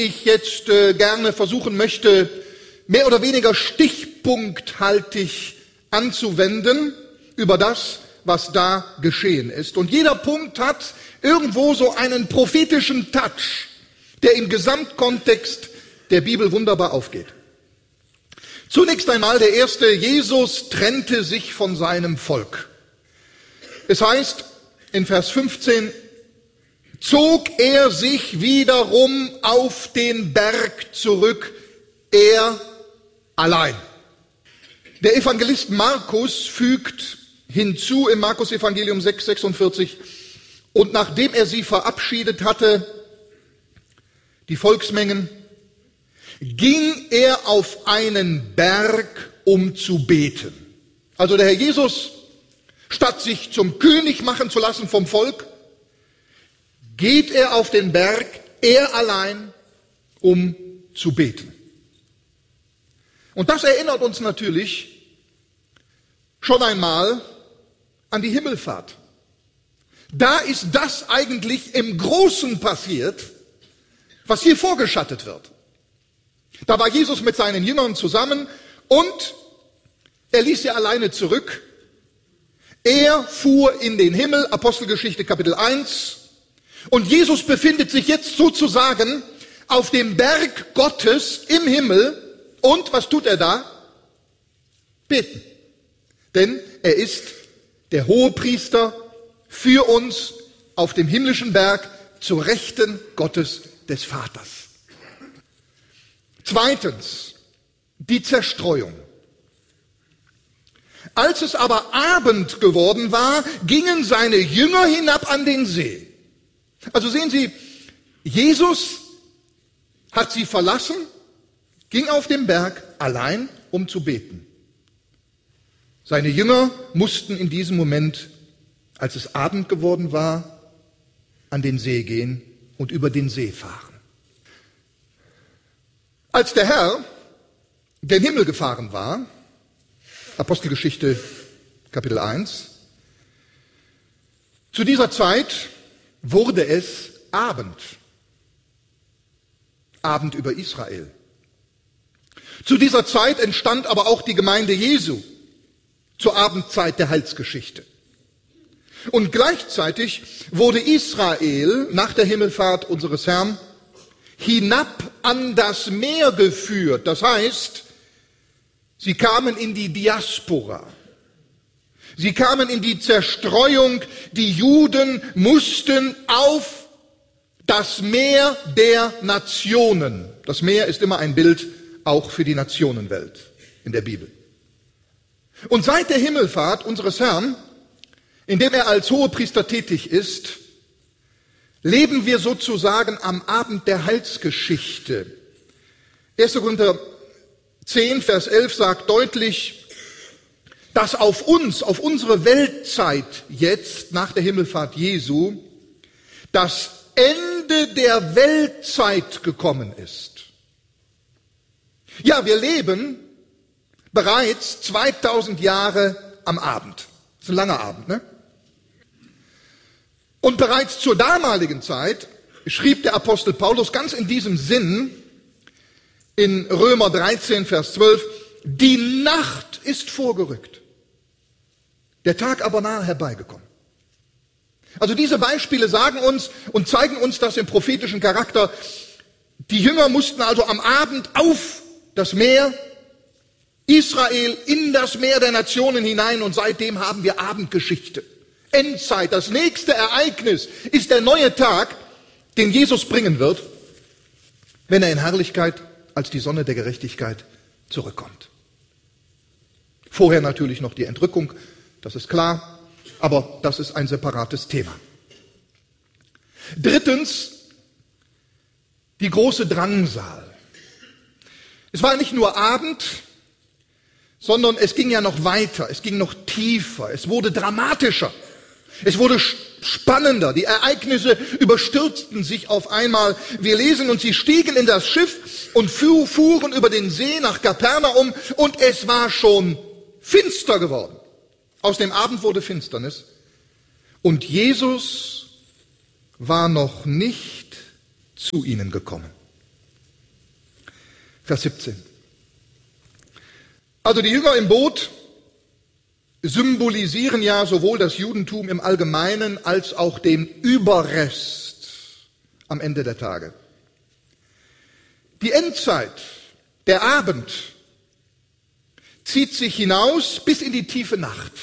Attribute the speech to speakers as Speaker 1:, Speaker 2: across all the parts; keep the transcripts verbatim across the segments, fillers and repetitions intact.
Speaker 1: ich jetzt äh, gerne versuchen möchte, mehr oder weniger stichpunkthaltig anzuwenden über das, was da geschehen ist. Und jeder Punkt hat irgendwo so einen prophetischen Touch, der im Gesamtkontext der Bibel wunderbar aufgeht. Zunächst einmal der erste: Jesus trennte sich von seinem Volk. Es heißt in Vers fünfzehn, zog er sich wiederum auf den Berg zurück, er allein. Der Evangelist Markus fügt hinzu im Markus-Evangelium sechs sechsundvierzig, und nachdem er sie verabschiedet hatte, die Volksmengen, ging er auf einen Berg, um zu beten. Also der Herr Jesus, statt sich zum König machen zu lassen vom Volk, geht er auf den Berg, er allein, um zu beten. Und das erinnert uns natürlich schon einmal an die Himmelfahrt. Da ist das eigentlich im Großen passiert, was hier vorgeschattet wird. Da war Jesus mit seinen Jüngern zusammen und er ließ sie alleine zurück. Er fuhr in den Himmel, Apostelgeschichte Kapitel eins. Und Jesus befindet sich jetzt sozusagen auf dem Berg Gottes im Himmel. Und was tut er da? Beten. Denn er ist der Hohepriester für uns auf dem himmlischen Berg zur Rechten Gottes des Vaters. Zweitens, die Zerstreuung. Als es aber Abend geworden war, gingen seine Jünger hinab an den See. Also sehen Sie, Jesus hat sie verlassen, ging auf den Berg allein, um zu beten. Seine Jünger mussten in diesem Moment, als es Abend geworden war, an den See gehen und über den See fahren. Als der Herr gen Himmel gefahren war, Apostelgeschichte Kapitel eins, zu dieser Zeit wurde es Abend. Abend über Israel. Zu dieser Zeit entstand aber auch die Gemeinde Jesu, zur Abendzeit der Heilsgeschichte. Und gleichzeitig wurde Israel nach der Himmelfahrt unseres Herrn hinab an das Meer geführt. Das heißt, sie kamen in die Diaspora. Sie kamen in die Zerstreuung. Die Juden mussten auf das Meer der Nationen. Das Meer ist immer ein Bild auch für die Nationenwelt in der Bibel. Und seit der Himmelfahrt unseres Herrn, in dem er als Hohepriester tätig ist, leben wir sozusagen am Abend der Heilsgeschichte. erster Korinther zehn, Vers elf sagt deutlich, dass auf uns, auf unsere Weltzeit jetzt, nach der Himmelfahrt Jesu, das Ende der Weltzeit gekommen ist. Ja, wir leben bereits zweitausend Jahre am Abend. Das ist ein langer Abend, ne? Und bereits zur damaligen Zeit schrieb der Apostel Paulus ganz in diesem Sinn in Römer dreizehn, Vers zwölf, die Nacht ist vorgerückt, der Tag aber nahe herbeigekommen. Also diese Beispiele sagen uns und zeigen uns das im prophetischen Charakter. Die Jünger mussten also am Abend auf das Meer, Israel in das Meer der Nationen hinein, und seitdem haben wir Abendgeschichte. Endzeit, das nächste Ereignis ist der neue Tag, den Jesus bringen wird, wenn er in Herrlichkeit als die Sonne der Gerechtigkeit zurückkommt. Vorher natürlich noch die Entrückung, das ist klar, aber das ist ein separates Thema. Drittens, die große Drangsal. Es war nicht nur Abend, sondern es ging ja noch weiter, es ging noch tiefer, es wurde dramatischer. Es wurde spannender, die Ereignisse überstürzten sich auf einmal. Wir lesen, und sie stiegen in das Schiff und fuhren über den See nach Kapernaum, und es war schon finster geworden. Aus dem Abend wurde Finsternis, und Jesus war noch nicht zu ihnen gekommen. Vers siebzehn. Also die Jünger im Boot symbolisieren ja sowohl das Judentum im Allgemeinen als auch den Überrest am Ende der Tage. Die Endzeit, der Abend, zieht sich hinaus bis in die tiefe Nacht.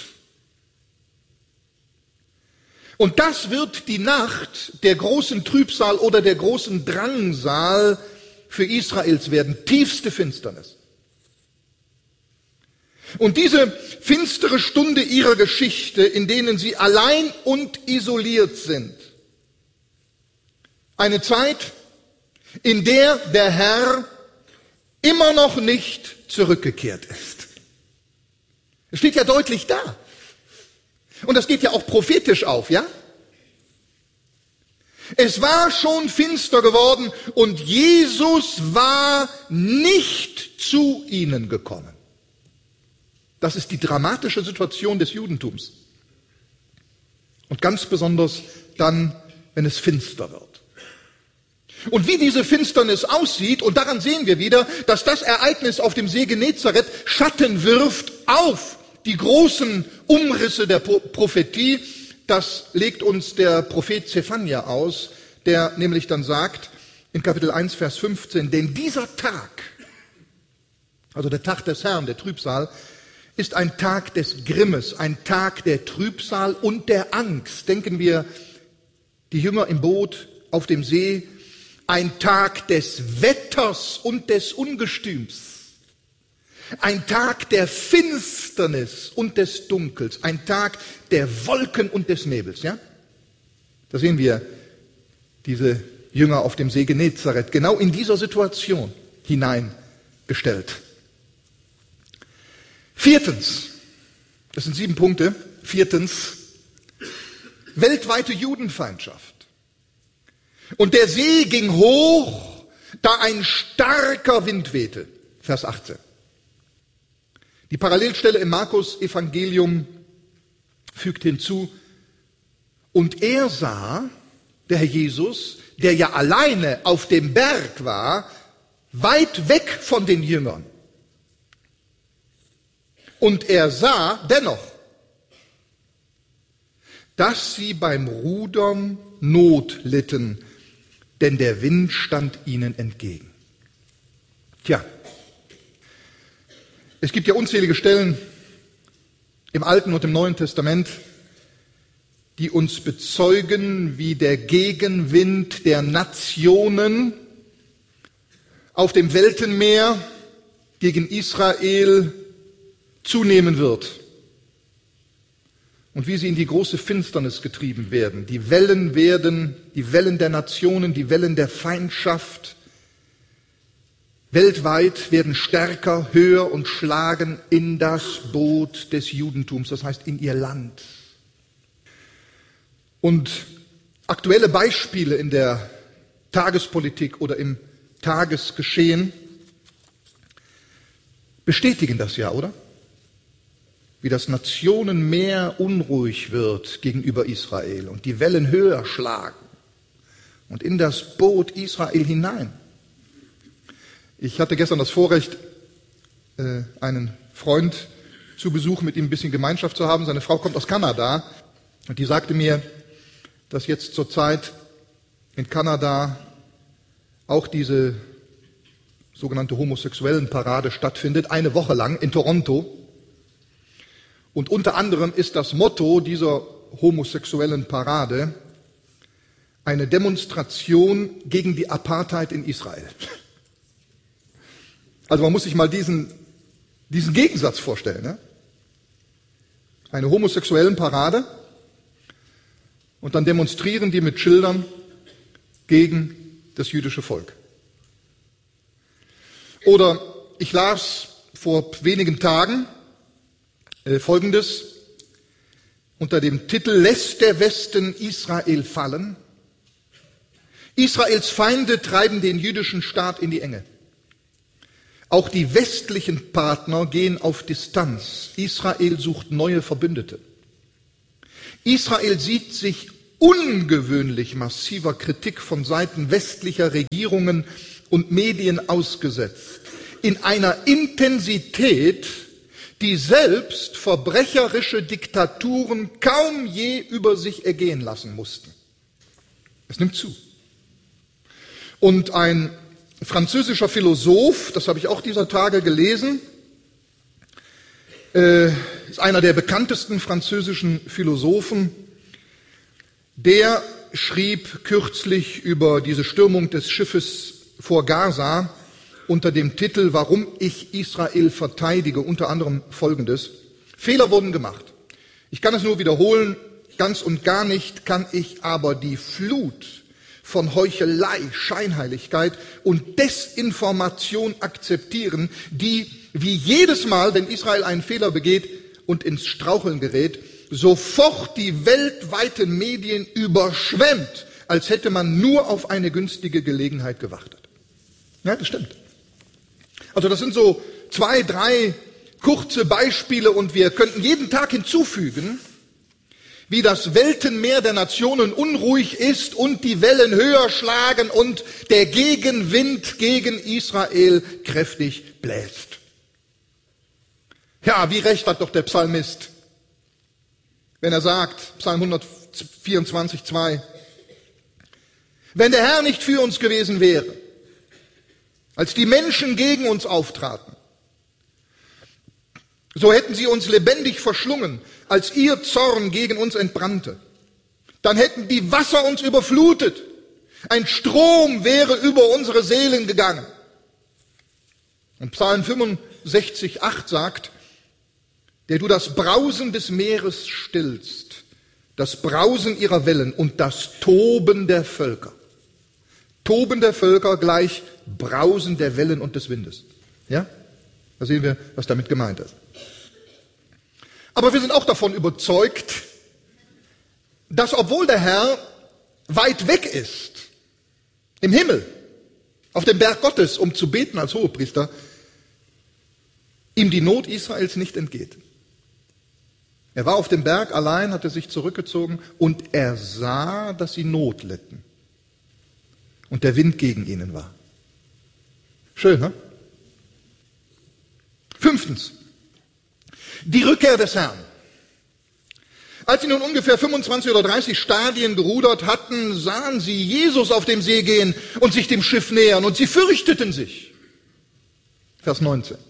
Speaker 1: Und das wird die Nacht der großen Trübsal oder der großen Drangsal für Israels werden, tiefste Finsternis. Und diese finstere Stunde ihrer Geschichte, in denen sie allein und isoliert sind, eine Zeit, in der der Herr immer noch nicht zurückgekehrt ist. Es steht ja deutlich da. Und das geht ja auch prophetisch auf, ja? Es war schon finster geworden und Jesus war nicht zu ihnen gekommen. Das ist die dramatische Situation des Judentums. Und ganz besonders dann, wenn es finster wird. Und wie diese Finsternis aussieht, und daran sehen wir wieder, dass das Ereignis auf dem See Genezareth Schatten wirft auf die großen Umrisse der Prophetie, das legt uns der Prophet Zephania aus, der nämlich dann sagt, in Kapitel eins, Vers fünfzehn, denn dieser Tag, also der Tag des Herrn, der Trübsal, ist ein Tag des Grimmes, ein Tag der Trübsal und der Angst. Denken wir, die Jünger im Boot auf dem See, ein Tag des Wetters und des Ungestüms. Ein Tag der Finsternis und des Dunkels, ein Tag der Wolken und des Nebels. Ja? Da sehen wir diese Jünger auf dem See Genezareth, genau in dieser Situation hineingestellt. Viertens, das sind sieben Punkte, viertens, weltweite Judenfeindschaft. Und der See ging hoch, da ein starker Wind wehte. Vers achtzehn. Die Parallelstelle im Markus-Evangelium fügt hinzu, und er sah, der Herr Jesus, der ja alleine auf dem Berg war, weit weg von den Jüngern. Und er sah dennoch, dass sie beim Rudern Not litten, denn der Wind stand ihnen entgegen. Tja, es gibt ja unzählige Stellen im Alten und im Neuen Testament, die uns bezeugen, wie der Gegenwind der Nationen auf dem Weltenmeer gegen Israel zunehmen wird und wie sie in die große Finsternis getrieben werden. Die Wellen werden, die Wellen der Nationen, die Wellen der Feindschaft weltweit werden stärker, höher und schlagen in das Boot des Judentums, das heißt in ihr Land. Und aktuelle Beispiele in der Tagespolitik oder im Tagesgeschehen bestätigen das ja, oder? Wie das Nationenmeer unruhig wird gegenüber Israel und die Wellen höher schlagen und in das Boot Israel hinein. Ich hatte gestern das Vorrecht, einen Freund zu besuchen, mit ihm ein bisschen Gemeinschaft zu haben. Seine Frau kommt aus Kanada und die sagte mir, dass jetzt zurzeit in Kanada auch diese sogenannte Homosexuellenparade stattfindet, eine Woche lang in Toronto. Und unter anderem ist das Motto dieser homosexuellen Parade eine Demonstration gegen die Apartheid in Israel. Also man muss sich mal diesen, diesen Gegensatz vorstellen. Ne? Eine homosexuellen Parade und dann demonstrieren die mit Schildern gegen das jüdische Volk. Oder ich las vor wenigen Tagen äh, Folgendes unter dem Titel Lässt der Westen Israel fallen? Israels Feinde treiben den jüdischen Staat in die Enge. Auch die westlichen Partner gehen auf Distanz. Israel sucht neue Verbündete. Israel sieht sich ungewöhnlich massiver Kritik von Seiten westlicher Regierungen und Medien ausgesetzt, in einer Intensität, die selbst verbrecherische Diktaturen kaum je über sich ergehen lassen mussten. Es nimmt zu. Und ein französischer Philosoph, das habe ich auch dieser Tage gelesen, äh, ist einer der bekanntesten französischen Philosophen, der schrieb kürzlich über diese Stürmung des Schiffes vor Gaza unter dem Titel »Warum ich Israel verteidige«, unter anderem Folgendes: Fehler wurden gemacht. Ich kann es nur wiederholen, ganz und gar nicht kann ich aber die Flut von Heuchelei, Scheinheiligkeit und Desinformation akzeptieren, die wie jedes Mal, wenn Israel einen Fehler begeht und ins Straucheln gerät, sofort die weltweiten Medien überschwemmt, als hätte man nur auf eine günstige Gelegenheit gewartet. Ja, das stimmt. Also das sind so zwei, drei kurze Beispiele und wir könnten jeden Tag hinzufügen, wie das Weltenmeer der Nationen unruhig ist und die Wellen höher schlagen und der Gegenwind gegen Israel kräftig bläst. Ja, wie recht hat doch der Psalmist, wenn er sagt, Psalm hundertvierundzwanzig, zwei, wenn der Herr nicht für uns gewesen wäre, als die Menschen gegen uns auftraten, so hätten sie uns lebendig verschlungen, als ihr Zorn gegen uns entbrannte. Dann hätten die Wasser uns überflutet. Ein Strom wäre über unsere Seelen gegangen. Und Psalm fünfundsechzig, acht sagt, der du das Brausen des Meeres stillst, das Brausen ihrer Wellen und das Toben der Völker. Toben der Völker gleich Brausen der Wellen und des Windes. Ja? Da sehen wir, was damit gemeint ist. Aber wir sind auch davon überzeugt, dass obwohl der Herr weit weg ist, im Himmel, auf dem Berg Gottes, um zu beten als Hohepriester, ihm die Not Israels nicht entgeht. Er war auf dem Berg allein, hatte sich zurückgezogen und er sah, dass sie Not litten und der Wind gegen ihnen war. Schön, ne? Fünftens. Die Rückkehr des Herrn. Als sie nun ungefähr fünfundzwanzig oder dreißig Stadien gerudert hatten, sahen sie Jesus auf dem See gehen und sich dem Schiff nähern und sie fürchteten sich. Vers neunzehn.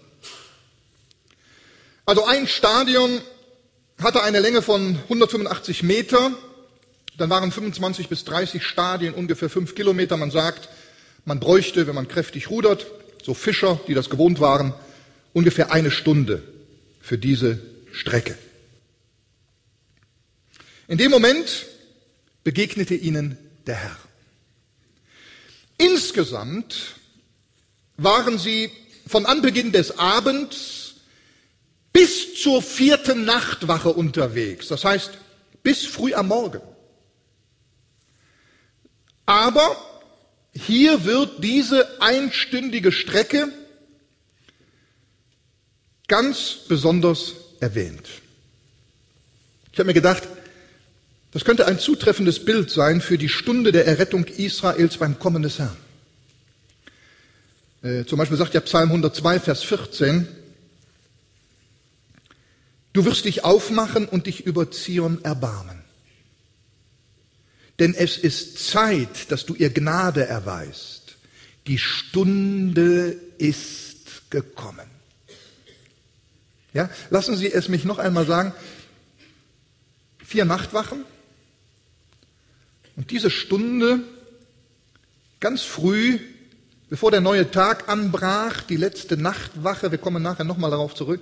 Speaker 1: Also ein Stadion hatte eine Länge von hundertfünfundachtzig Meter, dann waren fünfundzwanzig bis dreißig Stadien ungefähr fünf Kilometer. Man sagt, man bräuchte, wenn man kräftig rudert, so Fischer, die das gewohnt waren, ungefähr eine Stunde für diese Strecke. In dem Moment begegnete ihnen der Herr. Insgesamt waren sie von Anbeginn des Abends bis zur vierten Nachtwache unterwegs, das heißt bis früh am Morgen. Aber hier wird diese einstündige Strecke ganz besonders erwähnt. Ich habe mir gedacht, das könnte ein zutreffendes Bild sein für die Stunde der Errettung Israels beim Kommen des Herrn. Äh, zum Beispiel sagt ja Psalm hundertzwei, Vers vierzehn, du wirst dich aufmachen und dich über Zion erbarmen. Denn es ist Zeit, dass du ihr Gnade erweist. Die Stunde ist gekommen. Ja, lassen Sie es mich noch einmal sagen. Vier Nachtwachen. Und diese Stunde, ganz früh, bevor der neue Tag anbrach, die letzte Nachtwache, wir kommen nachher nochmal darauf zurück,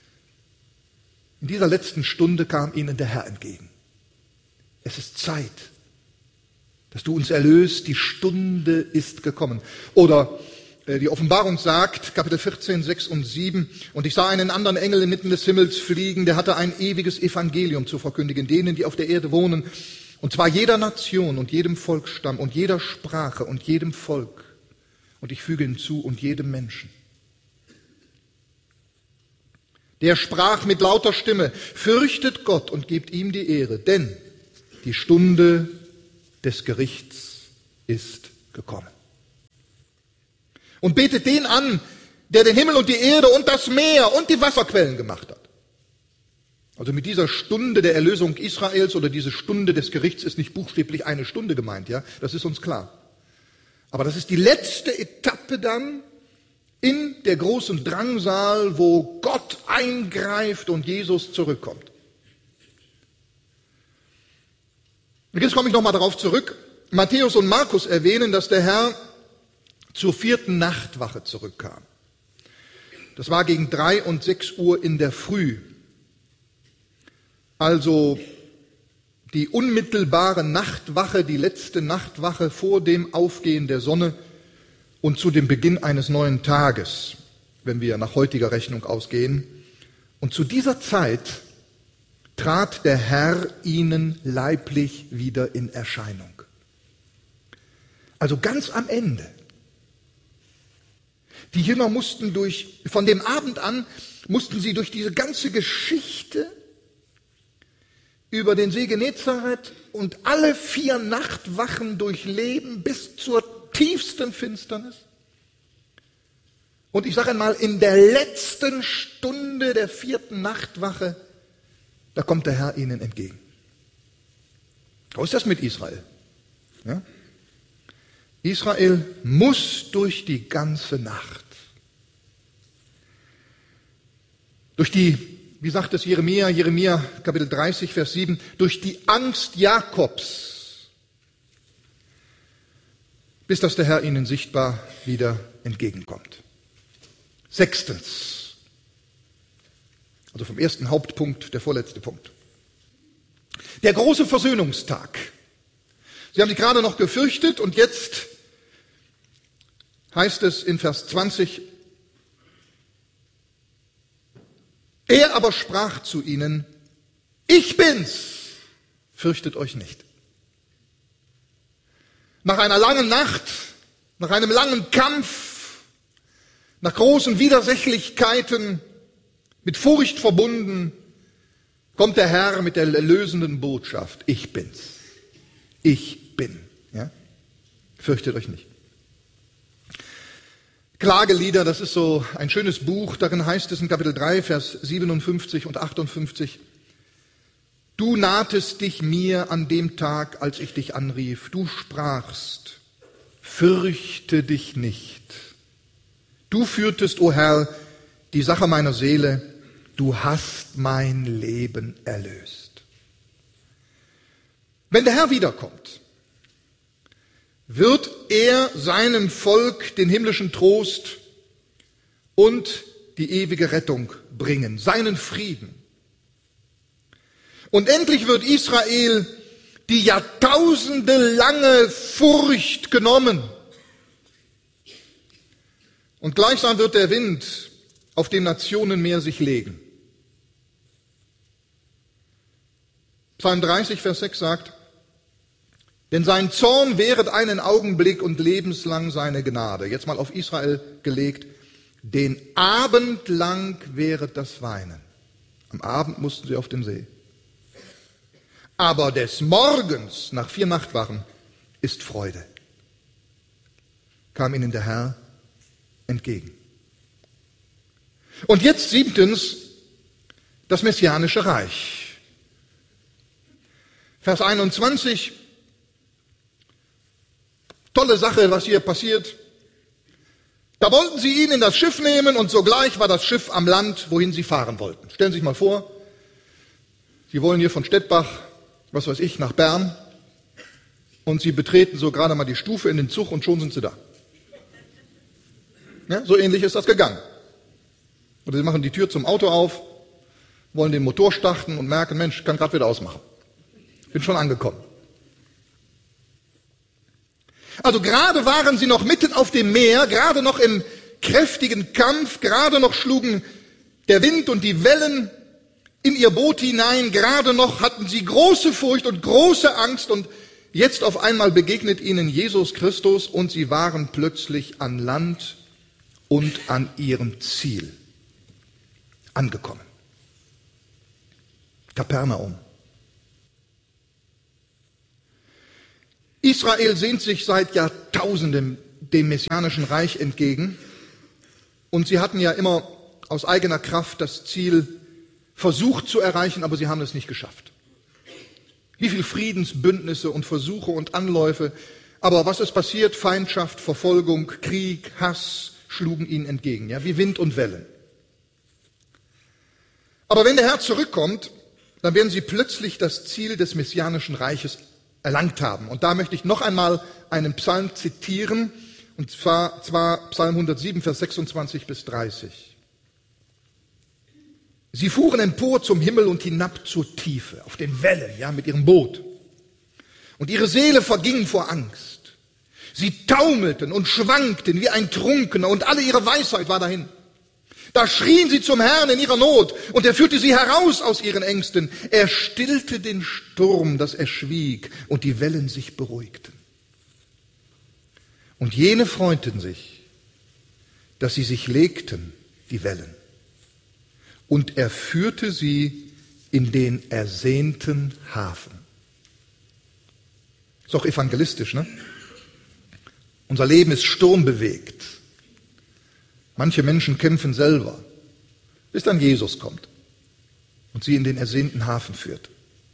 Speaker 1: in dieser letzten Stunde kam ihnen der Herr entgegen. Es ist Zeit, dass du uns erlöst, die Stunde ist gekommen. Oder äh, die Offenbarung sagt, Kapitel vierzehn, sechs und sieben, und ich sah einen anderen Engel inmitten des Himmels fliegen, der hatte ein ewiges Evangelium zu verkündigen, denen, die auf der Erde wohnen, und zwar jeder Nation und jedem Volksstamm und jeder Sprache und jedem Volk. Und ich füge hinzu, und jedem Menschen. Der sprach mit lauter Stimme, fürchtet Gott und gebt ihm die Ehre, denn die Stunde des Gerichts ist gekommen. und betet den an, der den Himmel und die Erde und das Meer und die Wasserquellen gemacht hat. Also mit dieser Stunde der Erlösung Israels oder diese Stunde des Gerichts ist nicht buchstäblich eine Stunde gemeint, ja, das ist uns klar. Aber das ist die letzte Etappe dann in der großen Drangsal, wo Gott eingreift und Jesus zurückkommt. Und jetzt komme ich nochmal darauf zurück. Matthäus und Markus erwähnen, dass der Herr zur vierten Nachtwache zurückkam. Das war gegen drei und sechs Uhr in der Früh. Also die unmittelbare Nachtwache, die letzte Nachtwache vor dem Aufgehen der Sonne und zu dem Beginn eines neuen Tages, wenn wir nach heutiger Rechnung ausgehen. Und zu dieser Zeit trat der Herr ihnen leiblich wieder in Erscheinung. Also ganz am Ende. Die Jünger mussten durch, von dem Abend an, mussten sie durch diese ganze Geschichte über den See Genezareth und alle vier Nachtwachen durchleben bis zur tiefsten Finsternis. Und ich sage einmal, in der letzten Stunde der vierten Nachtwache, da kommt der Herr ihnen entgegen. So ist das mit Israel. Ja? Israel muss durch die ganze Nacht. Durch die, wie sagt es Jeremia, Jeremia Kapitel dreißig, Vers sieben, durch die Angst Jakobs, bis dass der Herr ihnen sichtbar wieder entgegenkommt. Sechstens, also vom ersten Hauptpunkt, der vorletzte Punkt. Der große Versöhnungstag. Sie haben sich gerade noch gefürchtet und jetzt heißt es in Vers zwanzig, er aber sprach zu ihnen, ich bin's, fürchtet euch nicht. Nach einer langen Nacht, nach einem langen Kampf, nach großen Widersächlichkeiten, mit Furcht verbunden, kommt der Herr mit der erlösenden Botschaft, ich bin's. Ich bin. Ja? Fürchtet euch nicht. Klagelieder, das ist so ein schönes Buch, darin heißt es in Kapitel drei, Vers siebenundfünfzig und achtundfünfzig, du nahtest dich mir an dem Tag, als ich dich anrief, du sprachst, fürchte dich nicht. Du führtest, o Herr, die Sache meiner Seele, du hast mein Leben erlöst. Wenn der Herr wiederkommt, wird er seinem Volk den himmlischen Trost und die ewige Rettung bringen, seinen Frieden. Und endlich wird Israel die jahrtausendelange Furcht genommen. Und gleichsam wird der Wind auf dem Nationenmeer sich legen. Psalm dreißig, Vers sechs sagt, denn sein Zorn währet einen Augenblick und lebenslang seine Gnade. Jetzt mal auf Israel gelegt. Den Abend lang währet das Weinen. Am Abend mussten sie auf den See. Aber des Morgens, nach vier Nachtwachen, ist Freude. Kam ihnen der Herr entgegen. Und jetzt siebtens, das Messianische Reich. Vers einundzwanzig, tolle Sache, was hier passiert. Da wollten sie ihn in das Schiff nehmen und sogleich war das Schiff am Land, wohin sie fahren wollten. Stellen Sie sich mal vor, Sie wollen hier von Stettbach, was weiß ich, nach Bern und Sie betreten so gerade mal die Stufe in den Zug und schon sind Sie da. Ja, so ähnlich ist das gegangen. Oder Sie machen die Tür zum Auto auf, wollen den Motor starten und merken, Mensch, kann gerade wieder ausmachen. Bin schon angekommen. Also gerade waren sie noch mitten auf dem Meer, gerade noch im kräftigen Kampf, gerade noch schlugen der Wind und die Wellen in ihr Boot hinein, gerade noch hatten sie große Furcht und große Angst und jetzt auf einmal begegnet ihnen Jesus Christus und sie waren plötzlich an Land und an ihrem Ziel angekommen. Kapernaum. Israel sehnt sich seit Jahrtausenden dem messianischen Reich entgegen. Und sie hatten ja immer aus eigener Kraft das Ziel versucht zu erreichen, aber sie haben es nicht geschafft. Wie viele Friedensbündnisse und Versuche und Anläufe, aber was ist passiert? Feindschaft, Verfolgung, Krieg, Hass schlugen ihnen entgegen, ja, wie Wind und Wellen. Aber wenn der Herr zurückkommt, dann werden sie plötzlich das Ziel des messianischen Reiches erlangt haben. Und da möchte ich noch einmal einen Psalm zitieren, und zwar, zwar Psalm hundertsieben, Vers sechsundzwanzig bis dreißig. Sie fuhren empor zum Himmel und hinab zur Tiefe, auf den Wellen, ja, mit ihrem Boot. Und ihre Seele verging vor Angst. Sie taumelten und schwankten wie ein Trunkener und alle ihre Weisheit war dahin. Da schrien sie zum Herrn in ihrer Not und er führte sie heraus aus ihren Ängsten. Er stillte den Sturm, dass er schwieg und die Wellen sich beruhigten. Und jene freuten sich, dass sie sich legten, die Wellen. Und er führte sie in den ersehnten Hafen. Ist auch evangelistisch, ne? Unser Leben ist sturmbewegt. Manche Menschen kämpfen selber, bis dann Jesus kommt und sie in den ersehnten Hafen führt.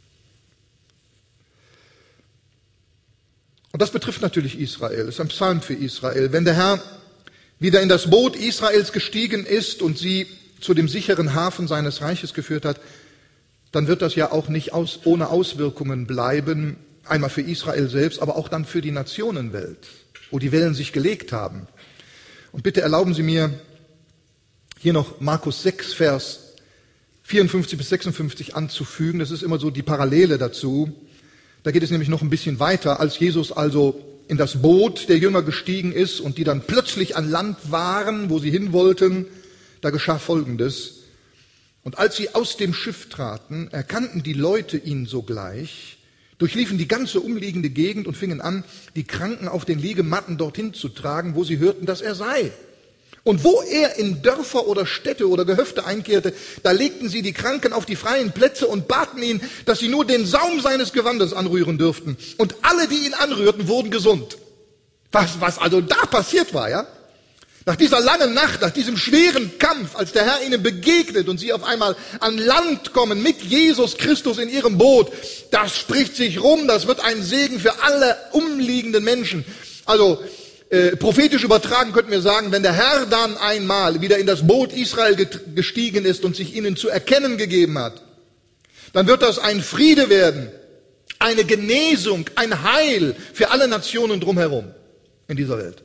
Speaker 1: Und das betrifft natürlich Israel, das ist ein Psalm für Israel. Wenn der Herr wieder in das Boot Israels gestiegen ist und sie zu dem sicheren Hafen seines Reiches geführt hat, dann wird das ja auch nicht aus, ohne Auswirkungen bleiben, einmal für Israel selbst, aber auch dann für die Nationenwelt, wo die Wellen sich gelegt haben. Und bitte erlauben Sie mir, hier noch Markus sechs, Vers vierundfünfzig bis sechsundfünfzig anzufügen. Das ist immer so die Parallele dazu. Da geht es nämlich noch ein bisschen weiter, als Jesus also in das Boot der Jünger gestiegen ist und die dann plötzlich an Land waren, wo sie hin wollten. Da geschah Folgendes. Und als sie aus dem Schiff traten, erkannten die Leute ihn sogleich, durchliefen die ganze umliegende Gegend und fingen an, die Kranken auf den Liegematten dorthin zu tragen, wo sie hörten, dass er sei. Und wo er in Dörfer oder Städte oder Gehöfte einkehrte, da legten sie die Kranken auf die freien Plätze und baten ihn, dass sie nur den Saum seines Gewandes anrühren dürften. Und alle, die ihn anrührten, wurden gesund. Was, was also da passiert war, ja? Nach dieser langen Nacht, nach diesem schweren Kampf, als der Herr ihnen begegnet und sie auf einmal an Land kommen mit Jesus Christus in ihrem Boot, das spricht sich rum, das wird ein Segen für alle umliegenden Menschen. Also äh, prophetisch übertragen könnten wir sagen, wenn der Herr dann einmal wieder in das Boot Israel gestiegen ist und sich ihnen zu erkennen gegeben hat, dann wird das ein Friede werden, eine Genesung, ein Heil für alle Nationen drumherum in dieser Welt.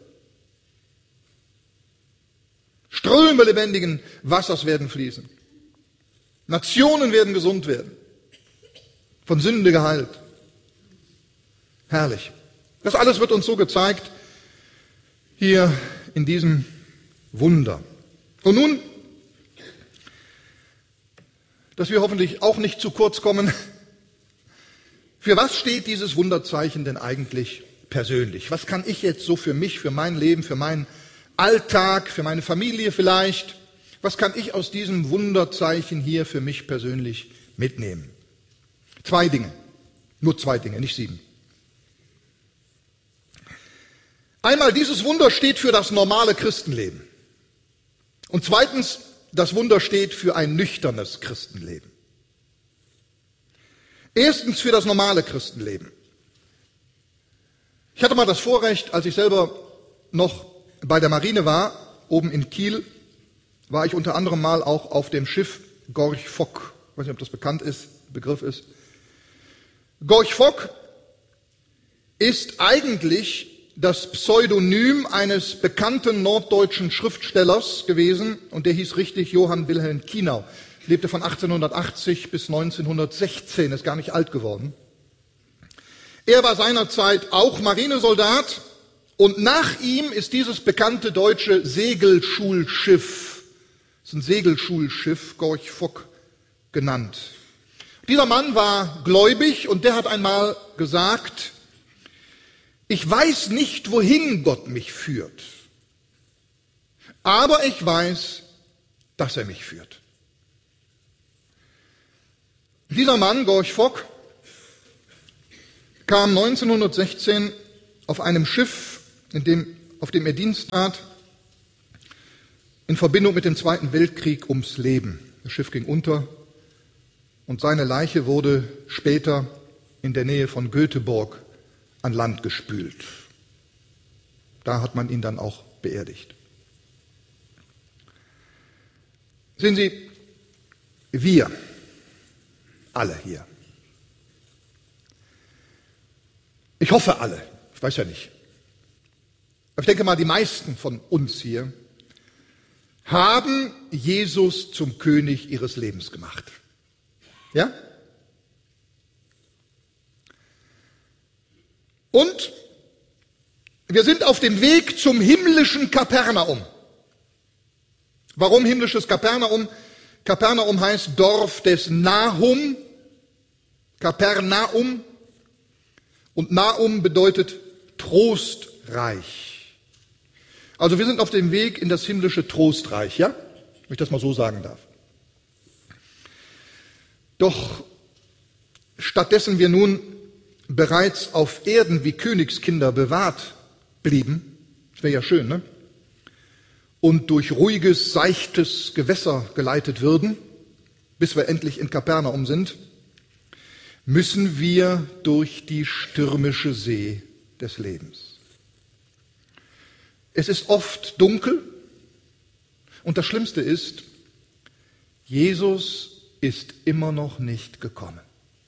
Speaker 1: Ströme lebendigen Wassers werden fließen. Nationen werden gesund werden. Von Sünde geheilt. Herrlich. Das alles wird uns so gezeigt, hier in diesem Wunder. Und nun, dass wir hoffentlich auch nicht zu kurz kommen, für was steht dieses Wunderzeichen denn eigentlich persönlich? Was kann ich jetzt so für mich, für mein Leben, für meinen Alltag, für meine Familie vielleicht, was kann ich aus diesem Wunderzeichen hier für mich persönlich mitnehmen? Zwei Dinge, nur zwei Dinge, nicht sieben. Einmal, dieses Wunder steht für das normale Christenleben. Und zweitens, das Wunder steht für ein nüchternes Christenleben. Erstens für das normale Christenleben. Ich hatte mal das Vorrecht, als ich selber noch bei der Marine war, oben in Kiel, war ich unter anderem mal auch auf dem Schiff Gorch Fock. Ich weiß nicht, ob das bekannt ist, Begriff ist. Gorch Fock ist eigentlich das Pseudonym eines bekannten norddeutschen Schriftstellers gewesen und der hieß richtig Johann Wilhelm Kienau. Lebte von achtzehnhundertachtzig bis neunzehnhundertsechzehn, ist gar nicht alt geworden. Er war seinerzeit auch Marinesoldat. Und nach ihm ist dieses bekannte deutsche Segelschulschiff, das ist ein Segelschulschiff, Gorch Fock genannt. Dieser Mann war gläubig und der hat einmal gesagt, ich weiß nicht, wohin Gott mich führt, aber ich weiß, dass er mich führt. Dieser Mann, Gorch Fock, kam neunzehnhundertsechzehn auf einem Schiff, in dem auf dem er Dienst tat, in Verbindung mit dem Zweiten Weltkrieg ums Leben. Das Schiff ging unter und seine Leiche wurde später in der Nähe von Göteborg an Land gespült. Da hat man ihn dann auch beerdigt. Sehen Sie, wir alle hier, ich hoffe alle, ich weiß ja nicht, aber ich denke mal, die meisten von uns hier haben Jesus zum König ihres Lebens gemacht. Ja? Und wir sind auf dem Weg zum himmlischen Kapernaum. Warum himmlisches Kapernaum? Kapernaum heißt Dorf des Nahum, Kapernaum. Und Nahum bedeutet trostreich. Also wir sind auf dem Weg in das himmlische Trostreich, ja? Wenn ich das mal so sagen darf. Doch stattdessen wir nun bereits auf Erden wie Königskinder bewahrt blieben, das wäre ja schön, ne? Und durch ruhiges, seichtes Gewässer geleitet würden, bis wir endlich in Kapernaum sind, müssen wir durch die stürmische See des Lebens. Es ist oft dunkel und das Schlimmste ist, Jesus ist immer noch nicht gekommen.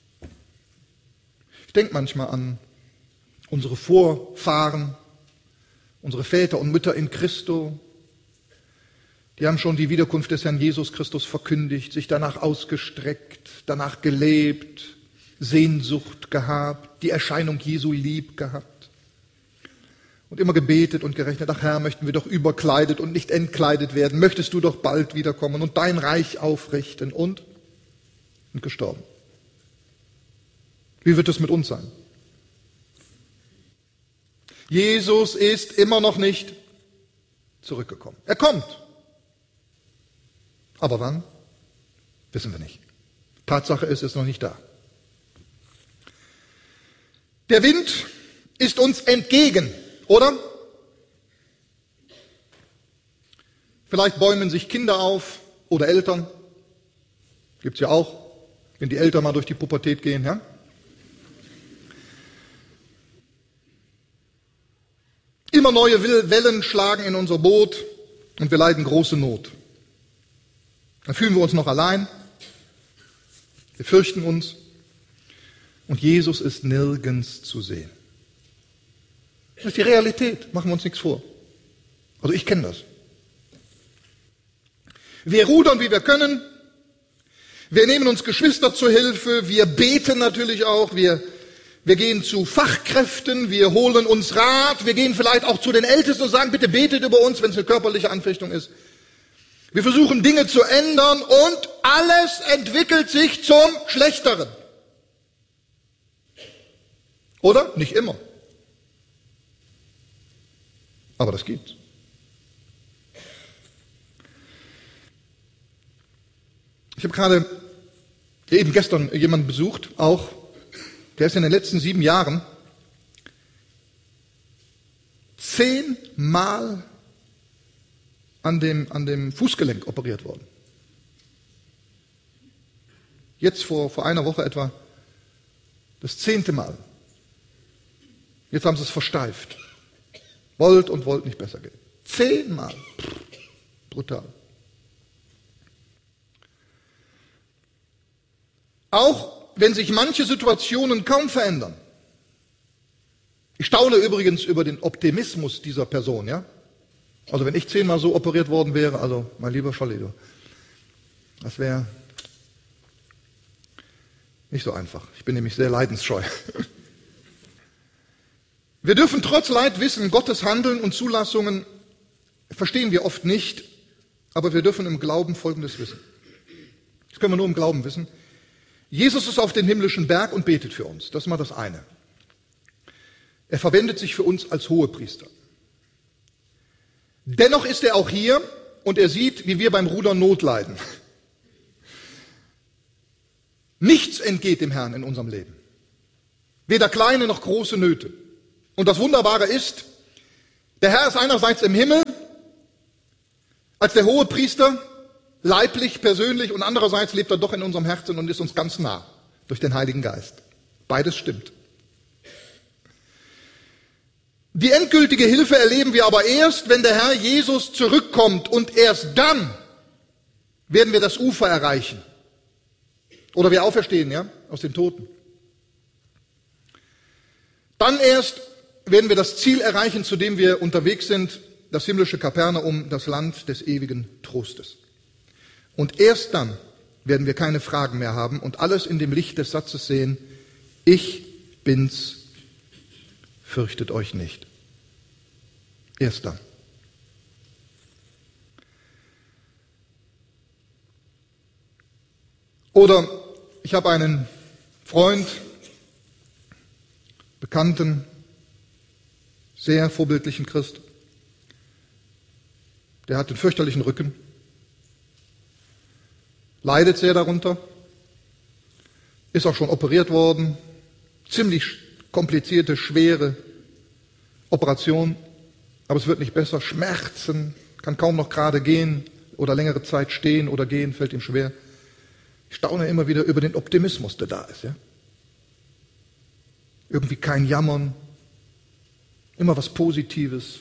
Speaker 1: Ich denke manchmal an unsere Vorfahren, unsere Väter und Mütter in Christo. Die haben schon die Wiederkunft des Herrn Jesus Christus verkündigt, sich danach ausgestreckt, danach gelebt, Sehnsucht gehabt, die Erscheinung Jesu lieb gehabt und immer gebetet und gerechnet, ach Herr, möchten wir doch überkleidet und nicht entkleidet werden, möchtest du doch bald wiederkommen und dein Reich aufrichten und, und gestorben. Wie wird es mit uns sein? Jesus ist immer noch nicht zurückgekommen. Er kommt. Aber wann? Wissen wir nicht. Tatsache ist, er ist noch nicht da. Der Wind ist uns entgegen, oder? Vielleicht bäumen sich Kinder auf oder Eltern. Gibt es ja auch, wenn die Eltern mal durch die Pubertät gehen, ja? Immer neue Wellen schlagen in unser Boot und wir leiden große Not. Dann fühlen wir uns noch allein, wir fürchten uns und Jesus ist nirgends zu sehen. Das ist die Realität, machen wir uns nichts vor. Also ich kenne das. Wir rudern, wie wir können, wir nehmen uns Geschwister zur Hilfe, wir beten natürlich auch, wir Wir gehen zu Fachkräften, wir holen uns Rat, wir gehen vielleicht auch zu den Ältesten und sagen, bitte betet über uns, wenn es eine körperliche Anfechtung ist. Wir versuchen Dinge zu ändern und alles entwickelt sich zum Schlechteren. Oder? Nicht immer. Aber das gibt's. Ich habe gerade eben gestern jemanden besucht, auch der ist in den letzten sieben Jahren zehnmal an dem, an dem Fußgelenk operiert worden. Jetzt vor, vor einer Woche etwa das zehnte Mal. Jetzt haben sie es versteift. Wollt und wollt nicht besser gehen. Zehnmal. Brutal. Auch wenn sich manche Situationen kaum verändern. Ich staune übrigens über den Optimismus dieser Person, ja? Also wenn ich zehnmal so operiert worden wäre, also mein lieber Scholli, das wäre nicht so einfach. Ich bin nämlich sehr leidensscheu. Wir dürfen trotz Leid wissen, Gottes Handeln und Zulassungen verstehen wir oft nicht, aber wir dürfen im Glauben Folgendes wissen. Das können wir nur im Glauben wissen. Jesus ist auf den himmlischen Berg und betet für uns. Das ist mal das eine. Er verwendet sich für uns als Hohepriester. Dennoch ist er auch hier und er sieht, wie wir beim Rudern Not leiden. Nichts entgeht dem Herrn in unserem Leben. Weder kleine noch große Nöte. Und das Wunderbare ist, Der Herr ist einerseits im Himmel als der hohe Priester, leiblich, persönlich, und andererseits lebt er doch in unserem Herzen und ist uns ganz nah durch den Heiligen Geist. Beides stimmt. Die endgültige Hilfe erleben wir aber erst, wenn der Herr Jesus zurückkommt, und erst dann werden wir das Ufer erreichen. Oder wir auferstehen, ja, aus den Toten. Dann erst werden wir das Ziel erreichen, zu dem wir unterwegs sind, das himmlische Kapernaum, das Land des ewigen Trostes. Und erst dann werden wir keine Fragen mehr haben und alles in dem Licht des Satzes sehen: Ich bin's, fürchtet euch nicht. Erst dann. Oder ich habe einen Freund, Bekannten, sehr vorbildlichen Christ, der hat einen fürchterlichen Rücken, leidet sehr darunter, ist auch schon operiert worden, ziemlich komplizierte, schwere Operation, aber es wird nicht besser, Schmerzen, kann kaum noch gerade gehen oder längere Zeit stehen oder gehen, fällt ihm schwer. Ich staune immer wieder über den Optimismus, der da ist. Ja? Irgendwie kein Jammern, immer was Positives.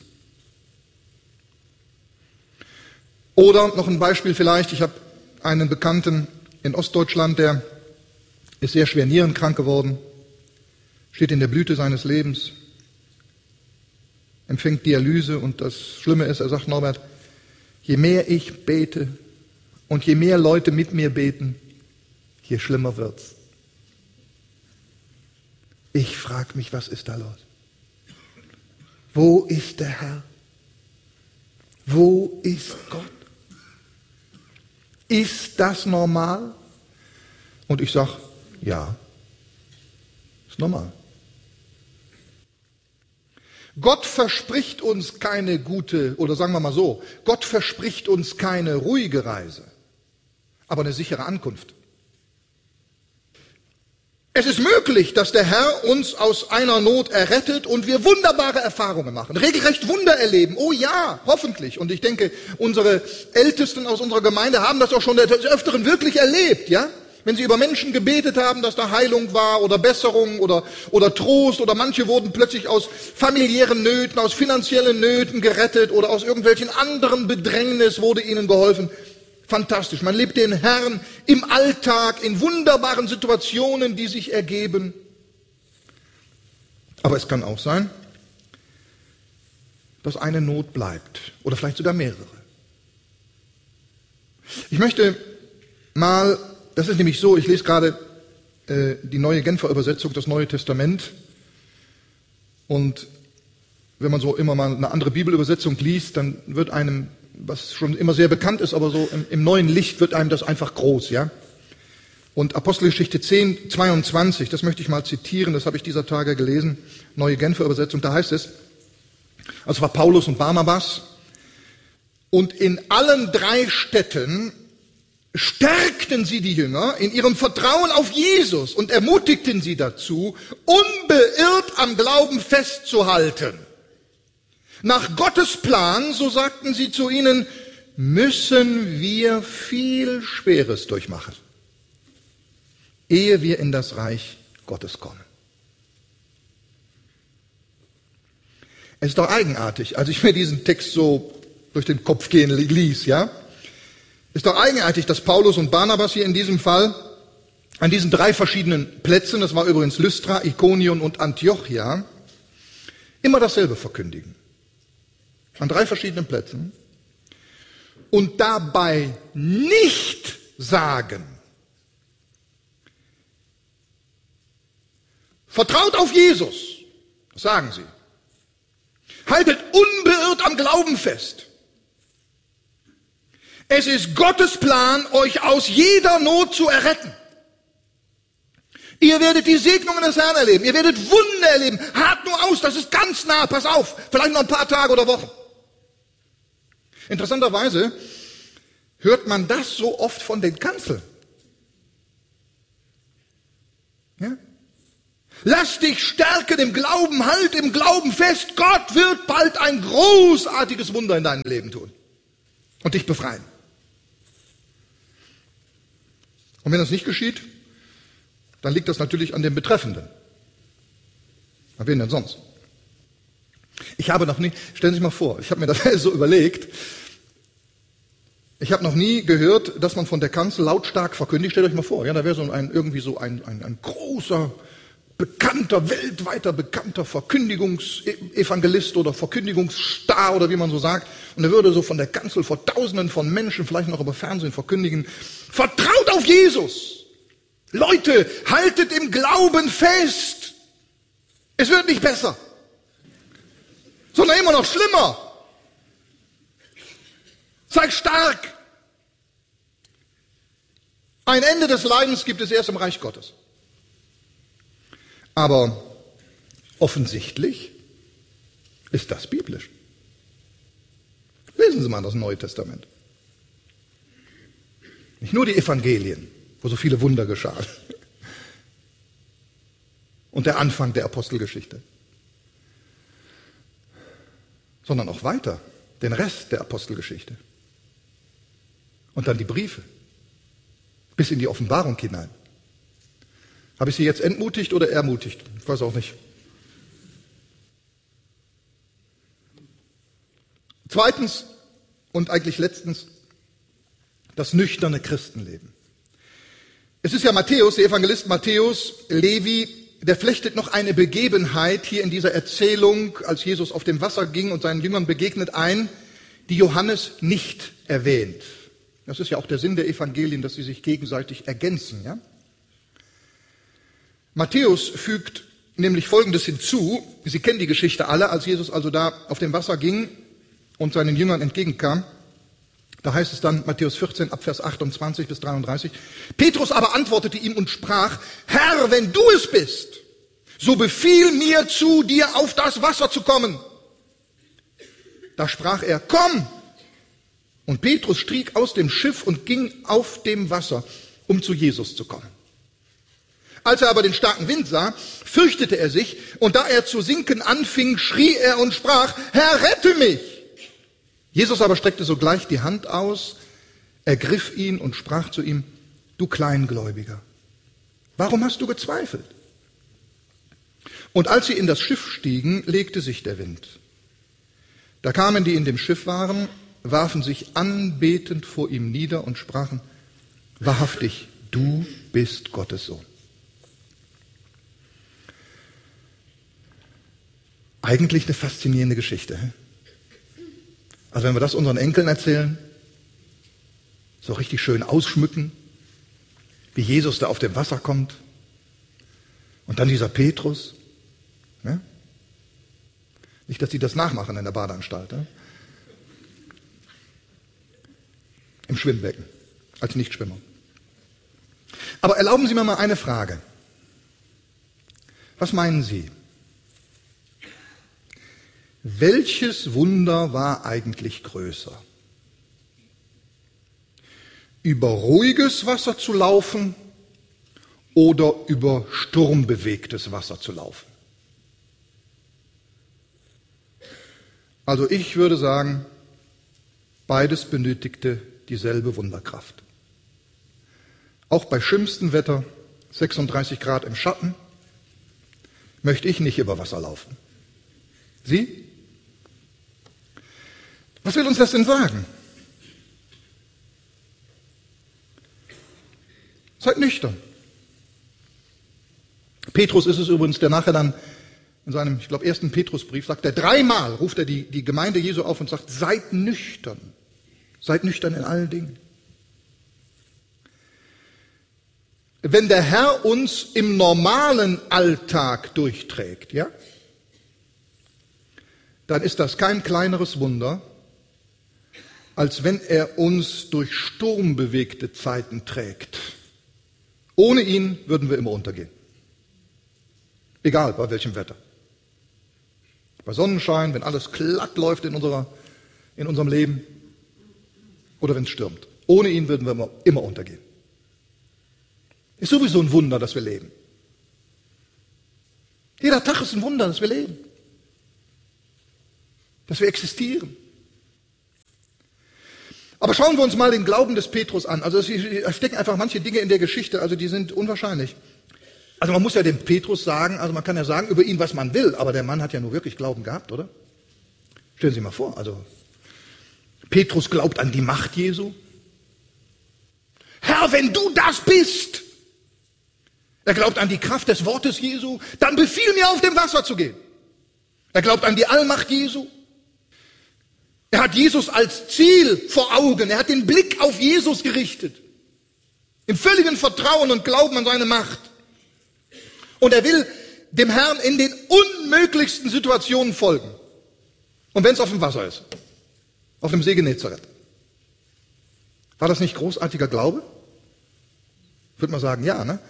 Speaker 1: Oder noch ein Beispiel vielleicht, ich habe einen Bekannten in Ostdeutschland, der ist sehr schwer nierenkrank geworden, steht in der Blüte seines Lebens, empfängt Dialyse, und das Schlimme ist, er sagt: Norbert, je mehr ich bete und je mehr Leute mit mir beten, je schlimmer wird's. Ich frage mich, was ist da los? Wo ist der Herr? Wo ist Gott? Ist das normal? Und ich sage: Ja, ist normal. Gott verspricht uns keine gute, oder sagen wir mal so, Gott verspricht uns keine ruhige Reise, aber eine sichere Ankunft. Es ist möglich, dass der Herr uns aus einer Not errettet und wir wunderbare Erfahrungen machen, regelrecht Wunder erleben. Oh ja, hoffentlich. Und ich denke, unsere Ältesten aus unserer Gemeinde haben das auch schon des Öfteren wirklich erlebt, ja? Wenn sie über Menschen gebetet haben, dass da Heilung war oder Besserung oder, oder Trost, oder manche wurden plötzlich aus familiären Nöten, aus finanziellen Nöten gerettet oder aus irgendwelchen anderen Bedrängnis wurde ihnen geholfen. Fantastisch. Man lebt den Herrn im Alltag, in wunderbaren Situationen, die sich ergeben. Aber es kann auch sein, dass eine Not bleibt oder vielleicht sogar mehrere. Ich möchte mal, das ist nämlich so, ich lese gerade äh, die neue Genfer Übersetzung, das Neue Testament, und wenn man so immer mal eine andere Bibelübersetzung liest, dann wird einem, was schon immer sehr bekannt ist, aber so im, im neuen Licht wird einem das einfach groß, ja. Und Apostelgeschichte zehn, zweiundzwanzig, das möchte ich mal zitieren, das habe ich dieser Tage gelesen, neue Genfer Übersetzung, da heißt es, also war Paulus und Barnabas, und in allen drei Städten stärkten sie die Jünger in ihrem Vertrauen auf Jesus und ermutigten sie dazu, unbeirrt am Glauben festzuhalten. Nach Gottes Plan, so sagten sie zu ihnen, müssen wir viel Schweres durchmachen, ehe wir in das Reich Gottes kommen. Es ist doch eigenartig, als ich mir diesen Text so durch den Kopf gehen ließ, ja, ist doch eigenartig, dass Paulus und Barnabas hier in diesem Fall an diesen drei verschiedenen Plätzen, das war übrigens Lystra, Ikonion und Antiochia, immer dasselbe verkündigen. An drei verschiedenen Plätzen. Und dabei nicht sagen, vertraut auf Jesus, das sagen sie. Haltet unbeirrt am Glauben fest. Es ist Gottes Plan, euch aus jeder Not zu erretten. Ihr werdet die Segnungen des Herrn erleben. Ihr werdet Wunder erleben. Hart nur aus, das ist ganz nah. Pass auf, vielleicht noch ein paar Tage oder Wochen. Interessanterweise hört man das so oft von den Kanzeln. Ja? Lass dich stärken im Glauben, halt im Glauben fest. Gott wird bald ein großartiges Wunder in deinem Leben tun und dich befreien. Und wenn das nicht geschieht, dann liegt das natürlich an dem Betreffenden. An wen denn sonst? Ich habe noch nie, stellen Sie sich mal vor, ich habe mir das so überlegt, ich habe noch nie gehört, dass man von der Kanzel lautstark verkündigt. Stellt euch mal vor, ja, da wäre so ein, irgendwie so ein, ein, ein großer, bekannter, weltweiter bekannter Verkündigungsevangelist oder Verkündigungsstar oder wie man so sagt. Und er würde so von der Kanzel vor Tausenden von Menschen, vielleicht noch über Fernsehen verkündigen, vertraut auf Jesus. Leute, haltet im Glauben fest. Es wird nicht besser, sondern immer noch schlimmer. Sei stark. Ein Ende des Leidens gibt es erst im Reich Gottes. Aber offensichtlich ist das biblisch. Lesen Sie mal das Neue Testament. Nicht nur die Evangelien, wo so viele Wunder geschahen. Und der Anfang der Apostelgeschichte. Sondern auch weiter, den Rest der Apostelgeschichte. Und dann die Briefe. Bis in die Offenbarung hinein. Habe ich Sie jetzt entmutigt oder ermutigt? Ich weiß auch nicht. Zweitens und eigentlich letztens, das nüchterne Christenleben. Es ist ja Matthäus, der Evangelist Matthäus, Levi, der flechtet noch eine Begebenheit hier in dieser Erzählung, als Jesus auf dem Wasser ging und seinen Jüngern begegnet, ein, die Johannes nicht erwähnt. Das ist ja auch der Sinn der Evangelien, dass sie sich gegenseitig ergänzen. Ja? Matthäus fügt nämlich Folgendes hinzu. Sie kennen die Geschichte alle, als Jesus also da auf dem Wasser ging und seinen Jüngern entgegenkam. Da heißt es dann, Matthäus vierzehn, Abvers achtundzwanzig bis dreiunddreißig. Petrus aber antwortete ihm und sprach, Herr, wenn du es bist, so befiehl mir zu, dir auf das Wasser zu kommen. Da sprach er, komm. Und Petrus stieg aus dem Schiff und ging auf dem Wasser, um zu Jesus zu kommen. Als er aber den starken Wind sah, fürchtete er sich, und da er zu sinken anfing, schrie er und sprach, Herr, rette mich! Jesus aber streckte sogleich die Hand aus, ergriff ihn und sprach zu ihm, du Kleingläubiger, warum hast du gezweifelt? Und als sie in das Schiff stiegen, legte sich der Wind. Da kamen die in dem Schiff waren, warfen sich anbetend vor ihm nieder und sprachen, wahrhaftig, du bist Gottes Sohn. Eigentlich eine faszinierende Geschichte. Also wenn wir das unseren Enkeln erzählen, so richtig schön ausschmücken, wie Jesus da auf dem Wasser kommt und dann dieser Petrus. Ne? Nicht, dass sie das nachmachen in der Badeanstalt. Ne? Im Schwimmbecken, als Nichtschwimmer. Aber erlauben Sie mir mal eine Frage. Was meinen Sie? Welches Wunder war eigentlich größer? Über ruhiges Wasser zu laufen oder über sturmbewegtes Wasser zu laufen? Also ich würde sagen, beides benötigte dieselbe Wunderkraft. Auch bei schlimmstem Wetter, sechsunddreißig Grad im Schatten, möchte ich nicht über Wasser laufen. Sie? Was will uns das denn sagen? Seid nüchtern. Petrus ist es übrigens, der nachher dann in seinem, ich glaube, ersten Petrusbrief sagt er, dreimal ruft er die, die Gemeinde Jesu auf und sagt, seid nüchtern. Seid nüchtern in allen Dingen. Wenn der Herr uns im normalen Alltag durchträgt, ja, dann ist das kein kleineres Wunder, als wenn er uns durch sturmbewegte Zeiten trägt. Ohne ihn würden wir immer untergehen. Egal bei welchem Wetter. Bei Sonnenschein, wenn alles glatt läuft in, unserer, in unserem Leben oder wenn es stürmt. Ohne ihn würden wir immer, immer untergehen. Ist sowieso ein Wunder, dass wir leben. Jeder Tag ist ein Wunder, dass wir leben. Dass wir existieren. Aber schauen wir uns mal den Glauben des Petrus an. Also es stecken einfach manche Dinge in der Geschichte, also die sind unwahrscheinlich. Also man muss ja dem Petrus sagen, also man kann ja sagen über ihn, was man will, aber der Mann hat ja nur wirklich Glauben gehabt, oder? Stellen Sie sich mal vor, also Petrus glaubt an die Macht Jesu. Herr, wenn du das bist, er glaubt an die Kraft des Wortes Jesu, dann befiehl mir, auf dem Wasser zu gehen. Er glaubt an die Allmacht Jesu. Er hat Jesus als Ziel vor Augen. Er hat den Blick auf Jesus gerichtet. Im völligen Vertrauen und Glauben an seine Macht. Und er will dem Herrn in den unmöglichsten Situationen folgen. Und wenn es auf dem Wasser ist. Auf dem See Genezareth. War das nicht großartiger Glaube? Ich würde mal sagen, ja, ne?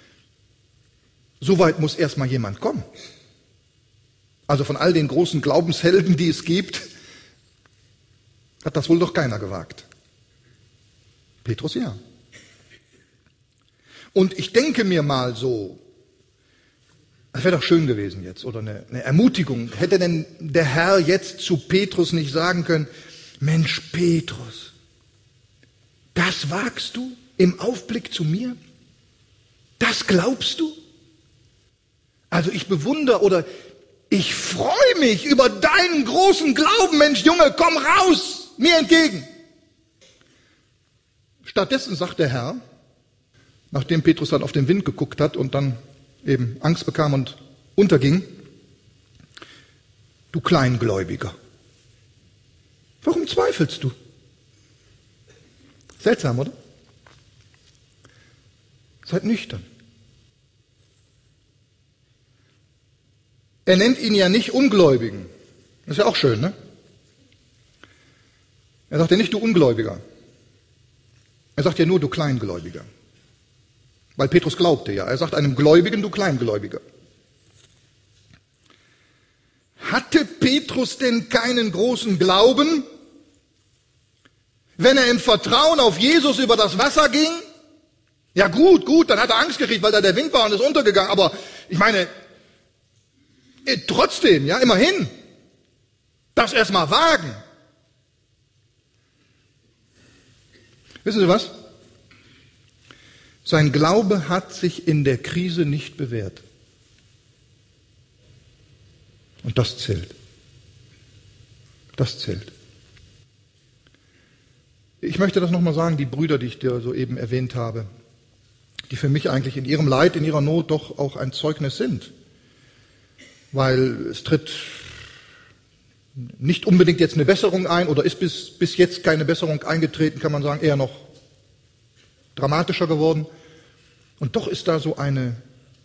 Speaker 1: So weit muss erstmal jemand kommen. Also von all den großen Glaubenshelden, die es gibt, hat das wohl doch keiner gewagt. Petrus ja. Und ich denke mir mal so, das wäre doch schön gewesen jetzt, oder eine, eine Ermutigung. Hätte denn der Herr jetzt zu Petrus nicht sagen können, Mensch Petrus, das wagst du im Aufblick zu mir? Das glaubst du? Also ich bewundere oder ich freue mich über deinen großen Glauben, Mensch Junge, komm raus, mir entgegen. Stattdessen sagt der Herr, nachdem Petrus dann auf den Wind geguckt hat und dann eben Angst bekam und unterging, du Kleingläubiger, warum zweifelst du? Seltsam, oder? Seid nüchtern. Er nennt ihn ja nicht Ungläubigen. Das ist ja auch schön, ne? Er sagt ja nicht, du Ungläubiger. Er sagt ja nur, du Kleingläubiger. Weil Petrus glaubte ja. Er sagt einem Gläubigen, du Kleingläubiger. Hatte Petrus denn keinen großen Glauben, wenn er im Vertrauen auf Jesus über das Wasser ging? Ja gut, gut, dann hat er Angst gekriegt, weil da der Wind war und ist untergegangen. Aber ich meine, trotzdem, ja, immerhin, das erstmal wagen. Wissen Sie was? Sein Glaube hat sich in der Krise nicht bewährt. Und das zählt. Das zählt. Ich möchte das nochmal sagen, die Brüder, die ich dir soeben erwähnt habe, die für mich eigentlich in ihrem Leid, in ihrer Not doch auch ein Zeugnis sind. Weil es tritt nicht unbedingt jetzt eine Besserung ein oder ist bis, bis jetzt keine Besserung eingetreten, kann man sagen, eher noch dramatischer geworden. Und doch ist da so eine,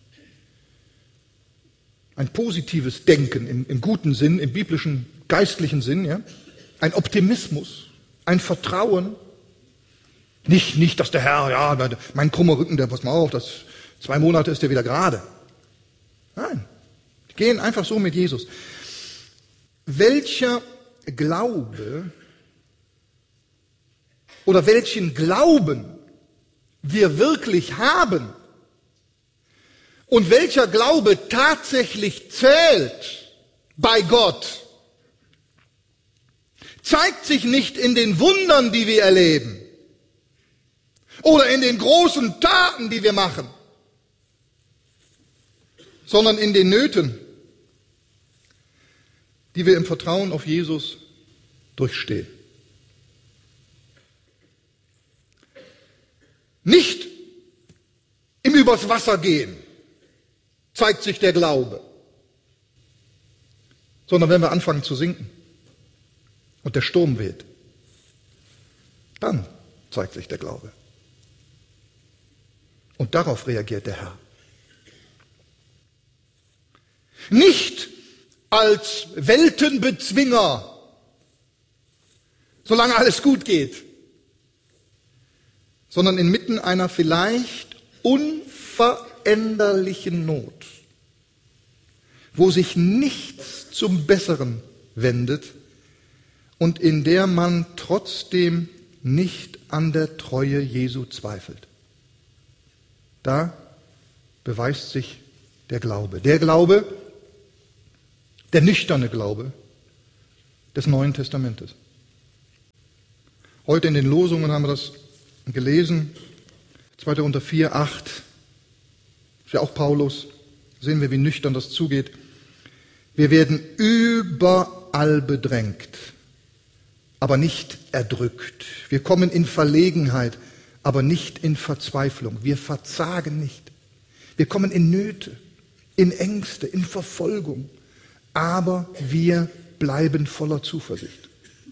Speaker 1: ein positives Denken im, im guten Sinn, im biblischen, geistlichen Sinn, ja? Ein Optimismus, ein Vertrauen. Nicht, nicht, dass der Herr, ja, mein krummer Rücken, der, pass mal auf, das, zwei Monate ist der wieder gerade. Nein, die gehen einfach so mit Jesus. Welcher Glaube oder welchen Glauben wir wirklich haben und welcher Glaube tatsächlich zählt bei Gott, zeigt sich nicht in den Wundern, die wir erleben oder in den großen Taten, die wir machen, sondern in den Nöten, die wir im Vertrauen auf Jesus durchstehen. Nicht im Übers Wasser gehen zeigt sich der Glaube, sondern wenn wir anfangen zu sinken und der Sturm weht, dann zeigt sich der Glaube. Und darauf reagiert der Herr. Nicht als Weltenbezwinger, solange alles gut geht, sondern inmitten einer vielleicht unveränderlichen Not, wo sich nichts zum Besseren wendet und in der man trotzdem nicht an der Treue Jesu zweifelt. Da beweist sich der Glaube. Der Glaube, der nüchterne Glaube des Neuen Testamentes. Heute in den Losungen haben wir das gelesen. zweiter Korinther vier, acht. Ist ja auch Paulus. Sehen wir, wie nüchtern das zugeht. Wir werden überall bedrängt, aber nicht erdrückt. Wir kommen in Verlegenheit, aber nicht in Verzweiflung. Wir verzagen nicht. Wir kommen in Nöte, in Ängste, in Verfolgung, aber wir bleiben voller Zuversicht.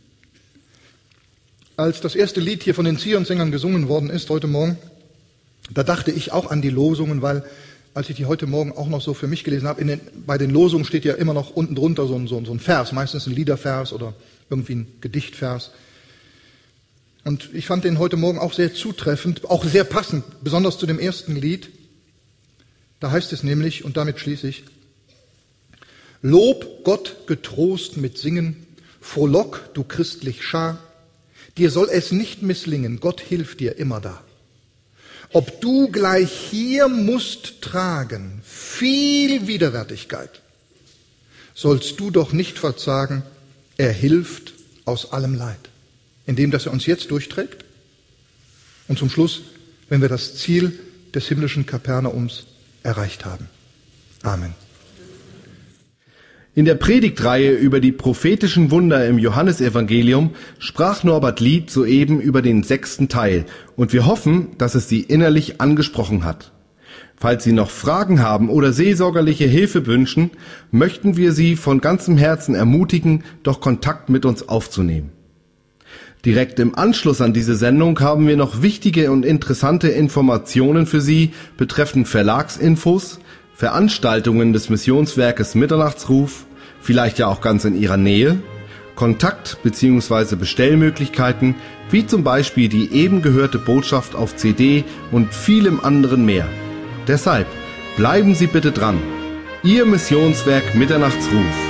Speaker 1: Als das erste Lied hier von den Zion-Sängern gesungen worden ist heute Morgen, da dachte ich auch an die Losungen, weil als ich die heute Morgen auch noch so für mich gelesen habe, in den, bei den Losungen steht ja immer noch unten drunter so ein, so ein Vers, meistens ein Liedervers oder irgendwie ein Gedichtvers. Und ich fand den heute Morgen auch sehr zutreffend, auch sehr passend, besonders zu dem ersten Lied. Da heißt es nämlich, und damit schließe ich, Lob Gott getrost mit Singen, frohlock, du christlich Schar, dir soll es nicht misslingen, Gott hilft dir immer da. Ob du gleich hier musst tragen, viel Widerwärtigkeit, sollst du doch nicht verzagen, er hilft aus allem Leid, indem dass er uns jetzt durchträgt und zum Schluss, wenn wir das Ziel des himmlischen Kapernaums erreicht haben. Amen.
Speaker 2: In der Predigtreihe über die prophetischen Wunder im Johannesevangelium sprach Norbert Lied soeben über den sechsten Teil und wir hoffen, dass es Sie innerlich angesprochen hat. Falls Sie noch Fragen haben oder seelsorgerliche Hilfe wünschen, möchten wir Sie von ganzem Herzen ermutigen, doch Kontakt mit uns aufzunehmen. Direkt im Anschluss an diese Sendung haben wir noch wichtige und interessante Informationen für Sie betreffend Verlagsinfos, Veranstaltungen des Missionswerkes Mitternachtsruf, vielleicht ja auch ganz in Ihrer Nähe, Kontakt- bzw. Bestellmöglichkeiten, wie zum Beispiel die eben gehörte Botschaft auf C D und vielem anderen mehr. Deshalb bleiben Sie bitte dran. Ihr Missionswerk Mitternachtsruf.